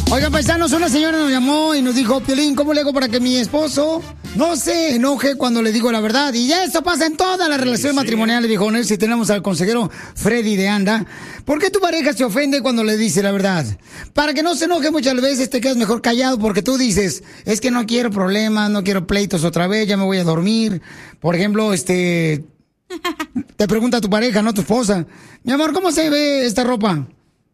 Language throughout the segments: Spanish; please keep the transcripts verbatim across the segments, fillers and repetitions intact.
Oigan, paisanos, una señora nos llamó y nos dijo, Piolín, ¿cómo le hago para que mi esposo no se enoje cuando le digo la verdad? Y ya eso pasa en todas las relaciones sí, matrimoniales, viejo. Si tenemos al consejero Freddy de Anda. ¿Por qué tu pareja se ofende cuando le dice la verdad? Para que no se enoje muchas veces te quedas mejor callado porque tú dices, es que no quiero problemas, no quiero pleitos otra vez, ya me voy a dormir. Por ejemplo, este... te pregunta tu pareja, no tu esposa, mi amor, ¿cómo se ve esta ropa?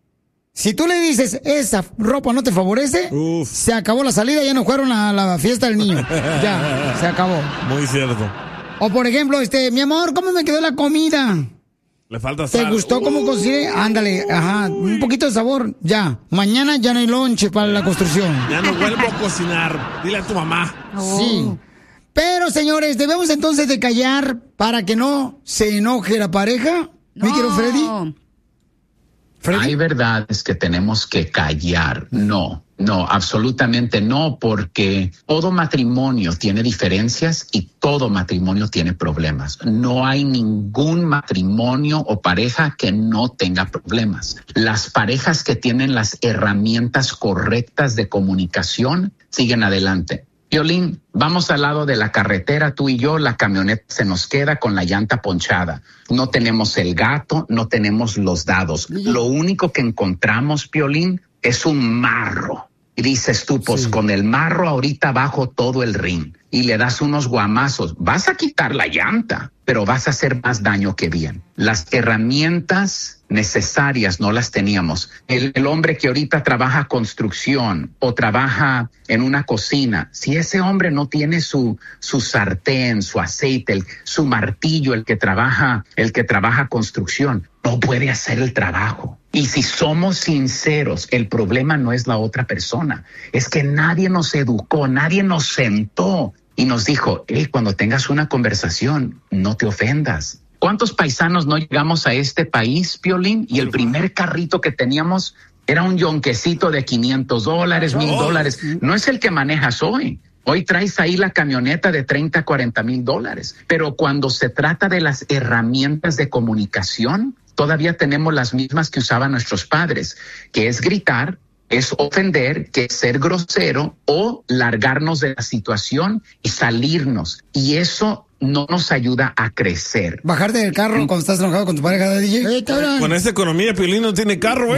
Si tú le dices, esa ropa no te favorece, Uf. se acabó la salida, ya no fueron a la fiesta del niño. Ya, se acabó. Muy cierto. O por ejemplo, este, mi amor, ¿cómo me quedó la comida? Le falta sal. ¿Te gustó uh. cómo cociné? Ándale, ajá, un poquito de sabor. Ya, mañana ya no hay lonche para la construcción. Ya no vuelvo a cocinar. Dile a tu mamá. Oh. Sí. Pero, señores, ¿debemos entonces de callar para que no se enoje la pareja? No. ¿Me quiero, Freddy? ¿Freddy? Hay verdades que tenemos que callar. No, no, absolutamente no, porque todo matrimonio tiene diferencias y todo matrimonio tiene problemas. No hay ningún matrimonio o pareja que no tenga problemas. Las parejas que tienen las herramientas correctas de comunicación siguen adelante. Piolín, vamos al lado de la carretera, tú y yo, la camioneta se nos queda con la llanta ponchada. No tenemos el gato, no tenemos los dados. Lo único que encontramos, Piolín, es un marro. Y dices tú, pues sí. con el marro ahorita bajo todo el ring y le das unos guamazos. Vas a quitar la llanta, pero vas a hacer más daño que bien. Las herramientas necesarias no las teníamos. El, el hombre que ahorita trabaja construcción o trabaja en una cocina, si ese hombre no tiene su, su sartén, su aceite, el, su martillo, el que trabaja, el que trabaja construcción, no puede hacer el trabajo. Y si somos sinceros, el problema no es la otra persona, es que nadie nos educó, nadie nos sentó y nos dijo, hey, cuando tengas una conversación, no te ofendas. ¿Cuántos paisanos no llegamos a este país, Piolín? Y el primer carrito que teníamos era un yonquecito de quinientos dólares, mil dólares. No es el que manejas hoy. Hoy traes ahí la camioneta de treinta, cuarenta mil dólares. Pero cuando se trata de las herramientas de comunicación, todavía tenemos las mismas que usaban nuestros padres, que es gritar, es ofender, que es ser grosero o largarnos de la situación y salirnos. Y eso no nos ayuda a crecer. Bajarte del carro cuando estás enojado con tu pareja de D J. Con esta economía, Piolín no tiene carro, ¿eh?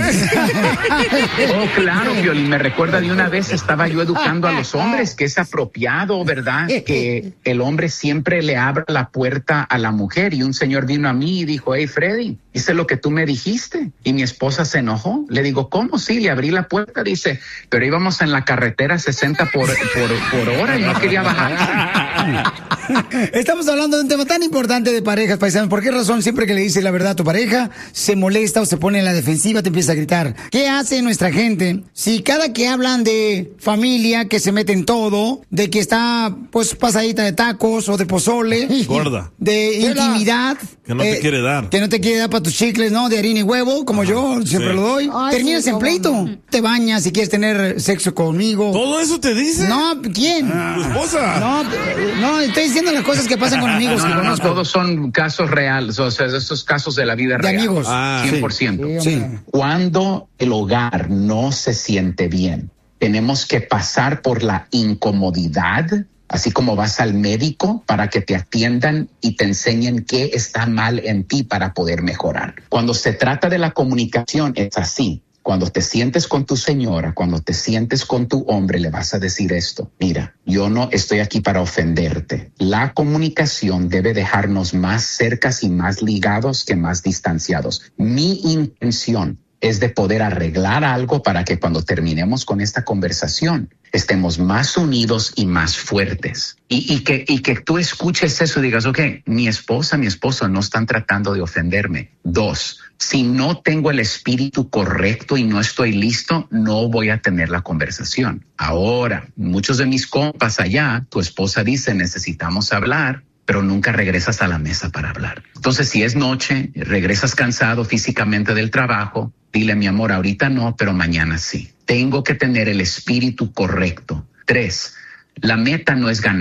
Oh, claro, Piolín. Me recuerda de una vez estaba yo educando a los hombres, que es apropiado, ¿verdad? Que el hombre siempre le abra la puerta a la mujer. Y un señor vino a mí y dijo, hey, Freddy, hice lo que tú me dijiste. Y mi esposa se enojó. Le digo, ¿cómo? Sí, le abrí la puerta. Dice, pero íbamos en la carretera sesenta por, por, por hora y no quería bajar. Estamos hablando de un tema tan importante de parejas, paisanos. ¿Por qué razón siempre que le dices la verdad a tu pareja se molesta o se pone en la defensiva, te empieza a gritar? ¿Qué hace nuestra gente si cada que hablan de familia, que se mete en todo, de que está pues pasadita de tacos o de pozole, gorda, de intimidad, que no te eh, quiere dar, que no te quiere dar para tus chicles, ¿no? De harina y huevo, como Ajá, yo siempre sí. lo doy. Ay, terminas sí, en pleito, no. Te bañas si quieres tener sexo conmigo. ¿Todo eso te dice? No, ¿quién? Ah. ¿Tu esposa? No, no, estoy diciendo las cosas que pasan con amigos no, que no, conozco. No, todos son casos reales, o sea, estos casos de la vida de real. amigos. Ah, cien por ciento. Sí, sí. Cuando el hogar no se siente bien, tenemos que pasar por la incomodidad, así como vas al médico para que te atiendan y te enseñen qué está mal en ti para poder mejorar. Cuando se trata de la comunicación, es así. Cuando te sientes con tu señora, cuando te sientes con tu hombre, le vas a decir esto. Mira, yo no estoy aquí para ofenderte. La comunicación debe dejarnos más cercas y más ligados que más distanciados. Mi intención es de poder arreglar algo para que cuando terminemos con esta conversación estemos más unidos y más fuertes. Y, y, que, y que tú escuches eso y digas, ok, mi esposa, mi esposo no están tratando de ofenderme. Dos, si no tengo el espíritu correcto y no estoy listo, no voy a tener la conversación. Ahora, muchos de mis compas allá, tu esposa dice, necesitamos hablar, pero nunca regresas a la mesa para hablar. Entonces, si es noche, regresas cansado físicamente del trabajo, dile, mi amor, ahorita no, pero mañana sí. Tengo que tener el espíritu correcto. Tres, la meta no es ganar.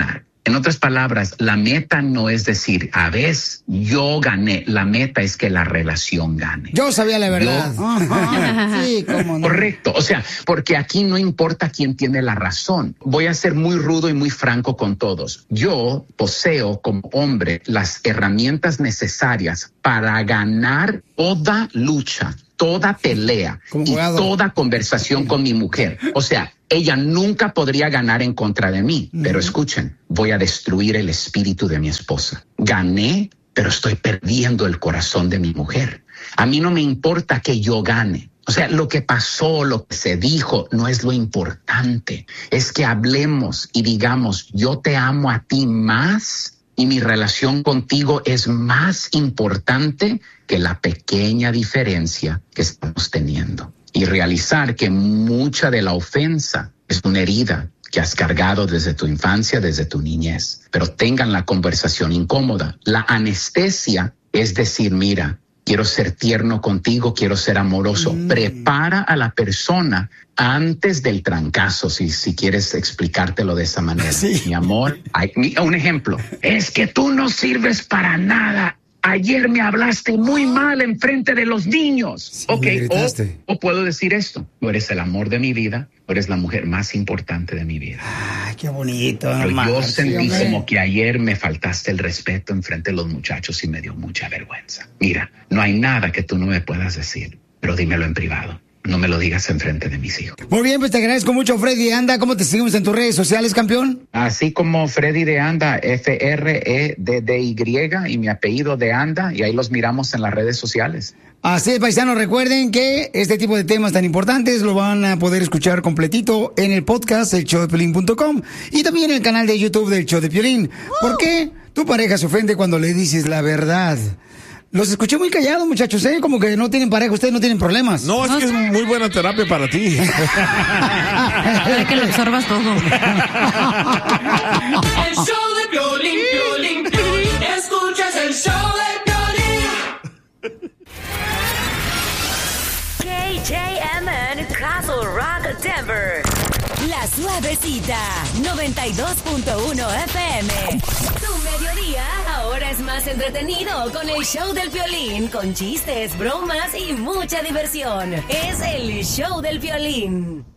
En otras palabras, la meta no es decir, a ver, yo gané. La meta es que la relación gane. Yo sabía la verdad. Yo... sí, cómo no. Correcto. O sea, porque aquí no importa quién tiene la razón. Voy a ser muy rudo y muy franco con todos. Yo poseo como hombre las herramientas necesarias para ganar toda lucha, toda pelea y toda conversación con mi mujer. O sea, ella nunca podría ganar en contra de mí. Mm. Pero escuchen, voy a destruir el espíritu de mi esposa. Gané, pero estoy perdiendo el corazón de mi mujer. A mí no me importa que yo gane. O sea, lo que pasó, lo que se dijo, no es lo importante. Es que hablemos y digamos, yo te amo a ti más y mi relación contigo es más importante que la pequeña diferencia que estamos teniendo. Y realizar que mucha de la ofensa es una herida que has cargado desde tu infancia, desde tu niñez. Pero tengan la conversación incómoda. La anestesia es decir, mira, quiero ser tierno contigo, quiero ser amoroso. Mm. Prepara a la persona antes del trancazo, si, si quieres explicártelo de esa manera. Sí. Mi amor, hay, un ejemplo. Es que tú no sirves para nada. Ayer me hablaste muy mal en frente de los niños. Sí, ok, o, o puedo decir esto. Tú eres el amor de mi vida, tú eres la mujer más importante de mi vida. Ay, qué bonito. Pero no yo más, sentí sí, como que ayer me faltaste el respeto en frente de los muchachos y me dio mucha vergüenza. Mira, no hay nada que tú no me puedas decir, pero dímelo en privado. No me lo digas en frente de mis hijos. Muy bien, pues te agradezco mucho, Freddy de Anda. ¿Cómo te seguimos en tus redes sociales, campeón? Así como Freddy de Anda, F R E D D Y, y mi apellido de Anda, y ahí los miramos en las redes sociales. Así es, paisanos, recuerden que este tipo de temas tan importantes lo van a poder escuchar completito en el podcast, el show de piolín punto com, y también en el canal de YouTube del Show de Piolín. ¿Por qué tu pareja se ofende cuando le dices la verdad? Los escuché muy callados, muchachos, ¿eh? Como que no tienen pareja, ustedes no tienen problemas. No, es que es muy buena terapia para ti. Para que lo absorbas todo. El show de Piolín, Piolín, Piolín. Escuchas el show de Piolín. K J M N, Castle Rock, Denver. La Suavecita, noventa y dos punto uno F M. Tu mediodía ahora es más entretenido con el show del Piolín, con chistes, bromas y mucha diversión. Es el show del Piolín.